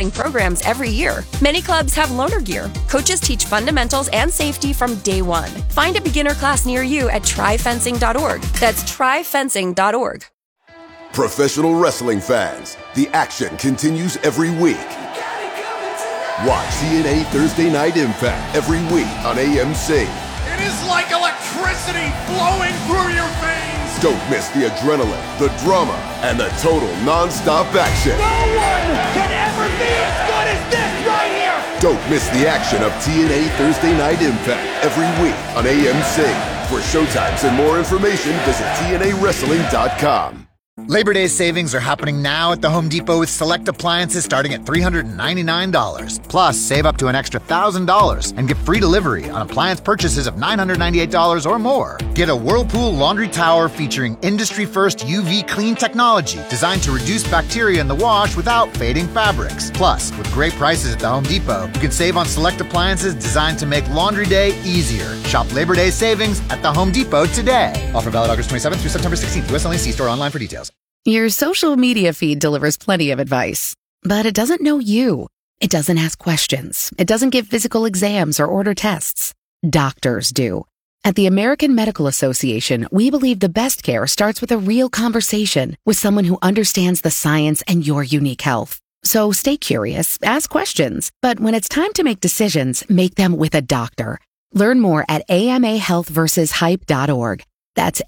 exciting programs every year. Many clubs have loaner gear. Coaches teach fundamentals and safety from day one. Find a beginner class near you at tryfencing.org. That's tryfencing.org. Professional wrestling fans, the action continues every week. Watch TNA Thursday Night Impact every week on AMC. It is like electricity flowing through your veins. Don't miss the adrenaline, the drama, and the total non-stop action. No one can ever be as good as this right here. Don't miss the action of TNA Thursday Night Impact every week on AMC. For showtimes and more information, visit TNAWrestling.com. Labor Day savings are happening now at the Home Depot with select appliances starting at $399. Plus, save up to an extra $1,000 and get free delivery on appliance purchases of $998 or more. Get a Whirlpool laundry tower featuring industry-first UV clean technology designed to reduce bacteria in the wash without fading fabrics. Plus, with great prices at the Home Depot, you can save on select appliances designed to make laundry day easier. Shop Labor Day savings at the Home Depot today. Offer valid August 27th through September 16th. US only. See store online for details. Your social media feed delivers plenty of advice, but it doesn't know you. It doesn't ask questions. It doesn't give physical exams or order tests. Doctors do. At the American Medical Association, we believe the best care starts with a real conversation with someone who understands the science and your unique health. So stay curious, ask questions, but when it's time to make decisions, make them with a doctor. Learn more at amahealthversushype.org. That's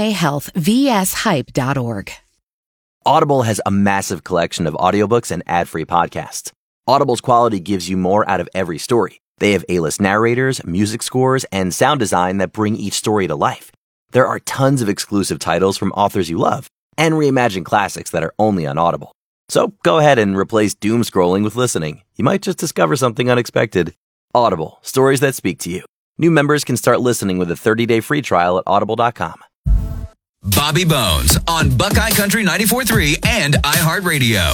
amahealthvshype.org. Audible has a massive collection of audiobooks and ad-free podcasts. Audible's quality gives you more out of every story. They have A-list narrators, music scores, and sound design that bring each story to life. There are tons of exclusive titles from authors you love, and reimagined classics that are only on Audible. So go ahead and replace doom scrolling with listening. You might just discover something unexpected. Audible, stories that speak to you. New members can start listening with a 30-day free trial at audible.com. Bobby Bones on Buckeye Country 94.3 and iHeartRadio.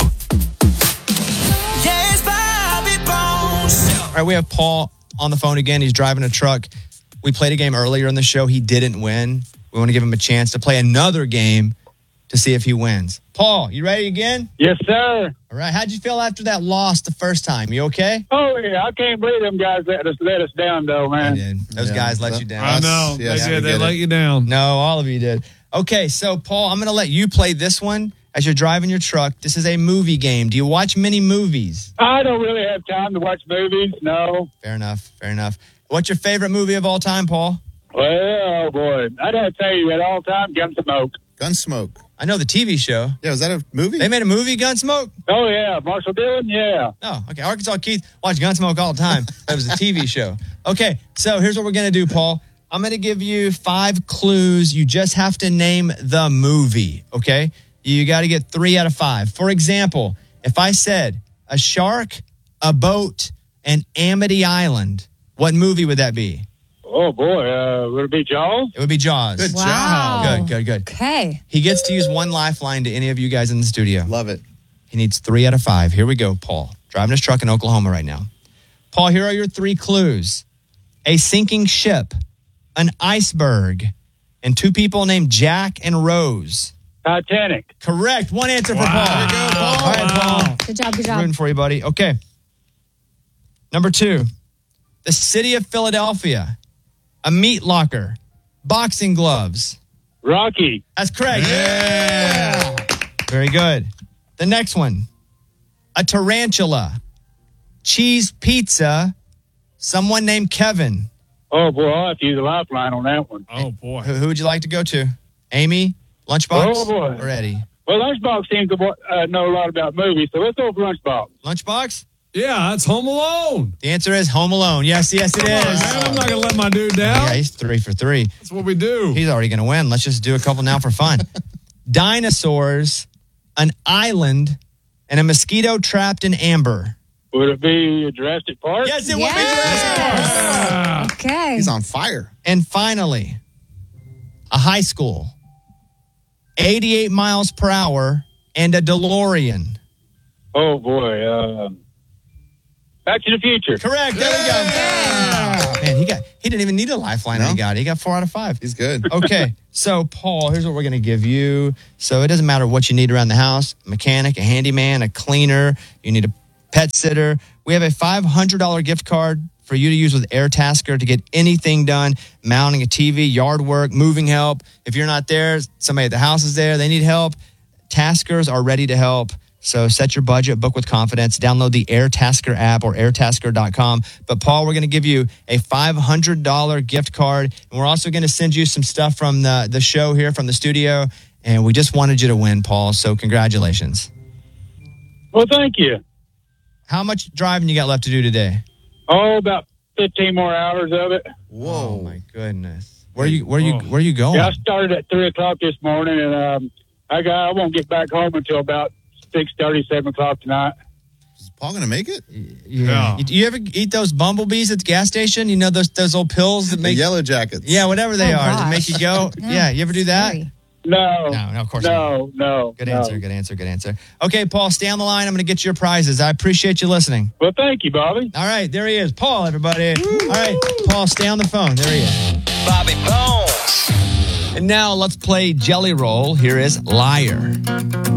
Yes, Bobby Bones. All right, we have Paul on the phone again. He's driving a truck. We played a game earlier in the show. He didn't win. We want to give him a chance to play another game to see if he wins. Paul, you ready again? Yes, sir. All right. How'd you feel after that loss the first time? You okay? Oh, yeah. I can't believe them guys let us down, though, man. They did. Those guys let you down. I know. Yes, they did. They let you down. No, all of you did. Okay, so, Paul, I'm going to let you play this one as you're driving your truck. This is a movie game. Do you watch many movies? I don't really have time to watch movies, no. Fair enough. What's your favorite movie of all time, Paul? Well, oh, boy. I'd have to tell you at all time, Gunsmoke. Gunsmoke. I know the TV show. Yeah, was that a movie? They made a movie, Gunsmoke? Oh, yeah. Marshall Dillon, yeah. Oh, okay. Arkansas Keith watched Gunsmoke all the time. That was a TV show. Okay, so here's what we're going to do, Paul. I'm going to give you 5 clues. You just have to name the movie, okay? You got to get 3 out of 5. For example, if I said a shark, a boat, and Amity Island, what movie would that be? Oh, boy. Would it be Jaws? It would be Jaws. Good job. Good. Okay. He gets to use one lifeline to any of you guys in the studio. Love it. He needs 3 out of 5. Here we go, Paul. Driving his truck in Oklahoma right now. Paul, here are your 3 clues. A sinking ship, an iceberg, and 2 people named Jack and Rose. Titanic. Correct. 1 answer for Paul. There you go, Paul. All right, Paul. Good job. Rooting for you, buddy. Okay. Number 2. The city of Philadelphia. A meat locker. Boxing gloves. Rocky. That's correct. Yeah. Very good. The next one. A tarantula. Cheese pizza. Someone named Kevin. Oh, boy. I'll have to use a lifeline on that one. Oh, boy. Who would you like to go to? Amy? Lunchbox? Oh, boy. Or Eddie? Well, Lunchbox seems to know a lot about movies, so let's go for Lunchbox. Lunchbox? Yeah, that's Home Alone. The answer is Home Alone. Yes, it is. Come on, man. I'm not going to let my dude down. Yeah, he's 3 for 3. That's what we do. He's already going to win. Let's just do a couple now for fun. Dinosaurs, an island, and a mosquito trapped in amber. Would it be Jurassic Park? Yes, it would be Jurassic Park. Yeah. Okay. He's on fire. And finally, a high school, 88 miles per hour, and a DeLorean. Oh, boy. Back to the Future. Correct. There we go. Yeah. Man, he didn't even need a lifeline. No. He got 4 out of 5. He's good. Okay, so Paul, here's what we're going to give you. So it doesn't matter what you need around the house: a mechanic, a handyman, a cleaner. You need a pet sitter. We have a $500 gift card for you to use with AirTasker to get anything done, mounting a TV, yard work, moving help. If you're not there, somebody at the house is there, they need help. Taskers are ready to help. So set your budget, book with confidence, download the AirTasker app or airtasker.com. But Paul, we're going to give you a $500 gift card. And we're also going to send you some stuff from the show here from the studio. And we just wanted you to win, Paul. So congratulations. Well, thank you. How much driving you got left to do today? Oh, about 15 more hours of it. Whoa, my goodness! Where you going? Yeah, I started at 3:00 this morning, and I won't get back home until about 6:30, 7 o'clock tonight. Is Paul going to make it? Yeah. You ever eat those bumblebees at the gas station? You know those old pills that make Yellow Jackets. Yeah, whatever they are that make you go. Yeah, you ever do that? No, of course not. No. Good answer. Okay, Paul, stay on the line. I'm going to get you your prizes. I appreciate you listening. Well, thank you, Bobby. All right, there he is. Paul, everybody. All right, Paul, stay on the phone. There he is. Bobby Bones. And now let's play Jelly Roll. Here is Liar.